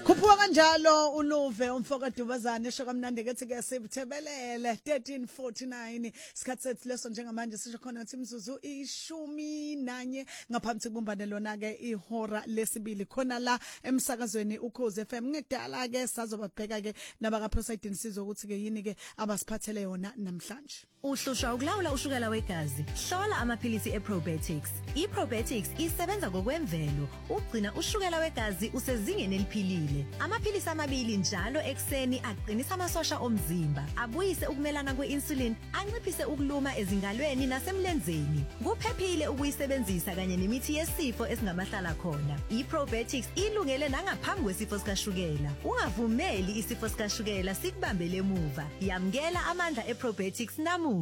Khuphuka kanjalo uluve umfoka Dubazane esho kamnandi kethi ke sibthebelele 1349 isikhathi sethu leso njengamanje sisho khona ukuthi imzuzu ishumi nanye ngaphambi kubumbane lona ke ihora lesibili khona la emsakazweni ukhoze FM ngekudala ke sazobabheka ke nabaka Prosident sizokuthi ke yini ke abasiphathele yona namhlanje. Uhlushwa ukulawula ushukela wegazi. Hlola amaphilisi eProbetics. iProbetics isebenza ngokwemvelo ugcina ushukela wegazi usezingeni eliphilile. Amaphilisi amabili njalo ekseni aqinisa amasosha omzimba, abuyise ukumelana kwe-insulin, anciphise ukuluma ezingalweni nasemlenzeni. Kuphephile ukuyisebenzisa kanye nemithi yesifo esingamahlala khona. iProbetics ilungele nangaphambi kwesifo sikashukela. Ungavumeli isifo sikashukela sikubambele emuva. Yamkela amandla eProbetics namuhla.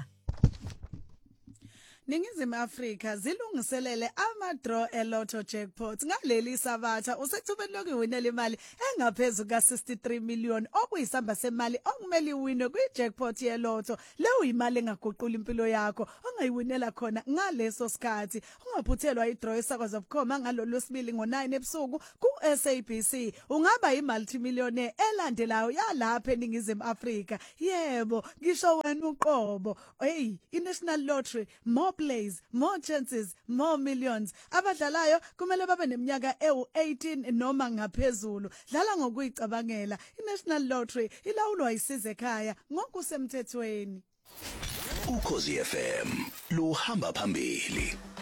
Ningizimu Afrika zilungiselele ama-draw e-lotto jackpot ngaleli sabatha usethubeni lokuwinela imali engaphezulu ka-63 million okuyisamba semali okumele iwine kwi-jackpot ye-lotto. Leyo imali engaguqula impilo yakho ongayiwinela khona ngaleso sikhathi. Ungaphuthelwa i-draw esakwazi ukukhoma ngalolu sibili ngo-9 ebusuku ku-SABC. Ungaba i-multimillionaire elandelayo yalapha eNingizimu Afrika. Yebo, ngisho wena uqobo. Hey, i-National Lottery more plays, more chances, more millions. Abadlalayo kumele babe neminyaka ewu-18 noma ngaphezulu. Dlala ngokuyicabangela. I-National Lottery ilawulwa isize ekhaya ngokusemthethweni. Ukhozi FM luhamba phambili.